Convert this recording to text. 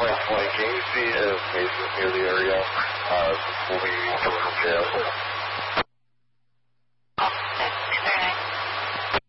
flanking. See if Mason's near the area. We'll be coming from jail.